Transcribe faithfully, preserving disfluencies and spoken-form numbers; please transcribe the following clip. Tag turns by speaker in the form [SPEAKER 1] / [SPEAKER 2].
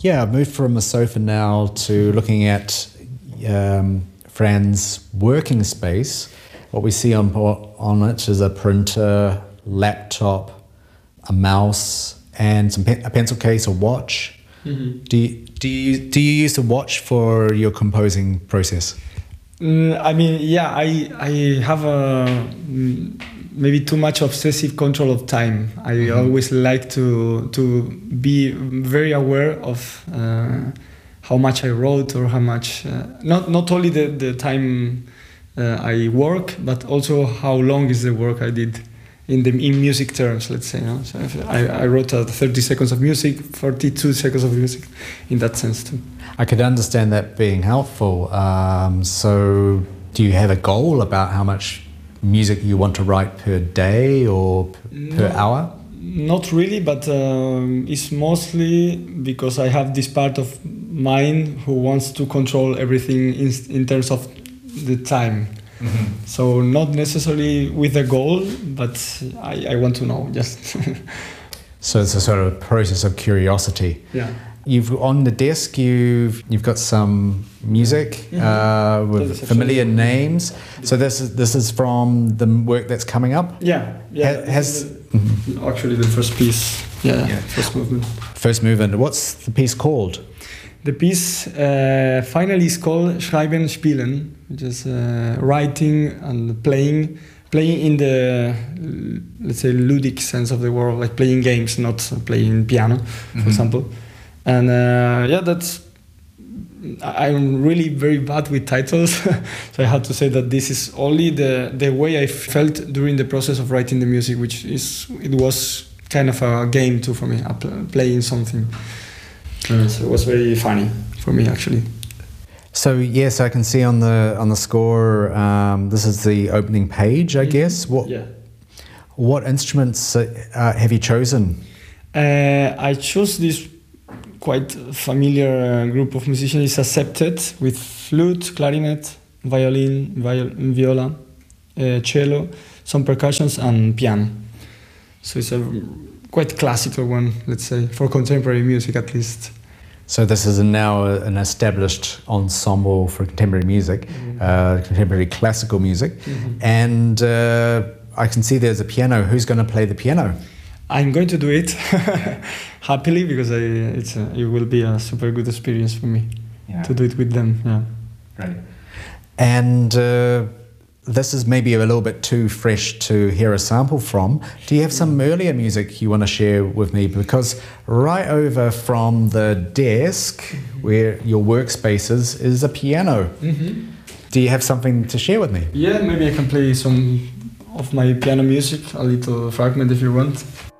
[SPEAKER 1] Yeah, I've moved from a sofa now to looking at um, Fran's working space. What we see on on it is a printer, laptop, a mouse, and some pe- a pencil case, a watch. Mm-hmm. Do you, do you do you use the watch for your composing process?
[SPEAKER 2] Mm, I mean, yeah, I I have a mm, maybe too much obsessive control of time. I mm-hmm. always like to to be very aware of uh, how much I wrote or how much uh, not not only the the time uh, I work, but also how long is the work I did in the in music terms. Let's say, you know? So if I I wrote uh, thirty seconds of music, forty-two seconds of music, in that sense too.
[SPEAKER 1] I could understand that being helpful. Um, so, do you have a goal about how much music you want to write per day or p- per
[SPEAKER 2] no,
[SPEAKER 1] hour?
[SPEAKER 2] Not really, but um, it's mostly because I have this part of mine who wants to control everything in, in terms of the time. Mm-hmm. So not necessarily with a goal, but I, I want to know, just.
[SPEAKER 1] So it's a sort of process of curiosity.
[SPEAKER 2] Yeah.
[SPEAKER 1] You've on the desk. You've you've got some music mm-hmm. uh, with familiar names. So this is this is from the work that's coming up.
[SPEAKER 2] Yeah, yeah.
[SPEAKER 1] Ha- has
[SPEAKER 2] the, mm-hmm. actually the first piece. Yeah, yeah, first movement.
[SPEAKER 1] First movement. What's the piece called?
[SPEAKER 2] The piece uh, finally is called Schreiben Spielen, which is uh, writing and playing. Playing in the, let's say, ludic sense of the word, like playing games, not playing piano, for mm-hmm. example. And uh, yeah, that's. I'm really very bad with titles, so I have to say that this is only the the way I felt during the process of writing the music, which is it was kind of a game too for me, playing something. Uh, so it was very funny for me actually.
[SPEAKER 1] So yes, I can see on the on the score. Um, this is the opening page, I mm-hmm. guess. What
[SPEAKER 2] yeah.
[SPEAKER 1] What instruments uh, have you chosen?
[SPEAKER 2] Uh, I chose this quite familiar uh, group of musicians. It's a septet with flute, clarinet, violin, viol- viola, uh, cello, some percussions, and piano. So it's a quite classical one, let's say, for contemporary music at least.
[SPEAKER 1] So this is now an established ensemble for contemporary music, mm-hmm. uh, contemporary classical music, mm-hmm. and uh, I can see there's a piano. Who's going to play the piano?
[SPEAKER 2] I'm going to do it happily because I, it's a, it will be a super good experience for me yeah. to do it with them. Yeah,
[SPEAKER 1] right. And uh, this is maybe a little bit too fresh to hear a sample from. Do you have some earlier music you want to share with me? Because right over from the desk, mm-hmm. where your workspace is, is a piano. Mm-hmm. Do you have something to share with me?
[SPEAKER 2] Yeah, maybe I can play some of my piano music, a little fragment if you want.